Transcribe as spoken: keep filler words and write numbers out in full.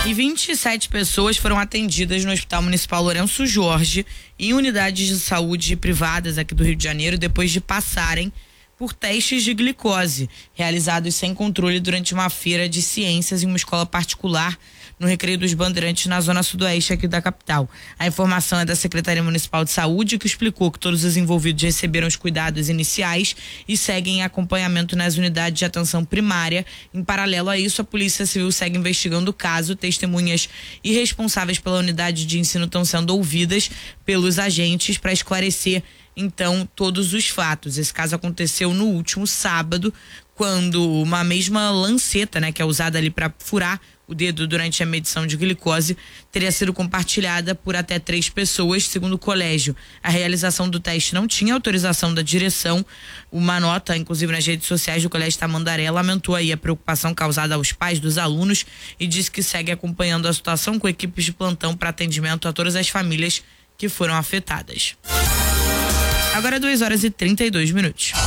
E vinte e sete pessoas foram atendidas no Hospital Municipal Lourenço Jorge em unidades de saúde privadas aqui do Rio de Janeiro depois de passarem por testes de glicose realizados sem controle durante uma feira de ciências em uma escola particular no Recreio dos Bandeirantes, na zona sudoeste aqui da capital. A informação é da Secretaria Municipal de Saúde, que explicou que todos os envolvidos receberam os cuidados iniciais e seguem em acompanhamento nas unidades de atenção primária. Em paralelo a isso, a Polícia Civil segue investigando o caso. Testemunhas e responsáveis pela unidade de ensino estão sendo ouvidas pelos agentes para esclarecer então todos os fatos. Esse caso aconteceu no último sábado, quando uma mesma lanceta, né, que é usada ali para furar o dedo durante a medição de glicose, teria sido compartilhada por até três pessoas. Segundo o colégio, a realização do teste não tinha autorização da direção. Uma nota, inclusive nas redes sociais do Colégio Tamandaré, lamentou aí a preocupação causada aos pais dos alunos e disse que segue acompanhando a situação com equipes de plantão para atendimento a todas as famílias que foram afetadas. Agora duas horas e trinta e dois minutos.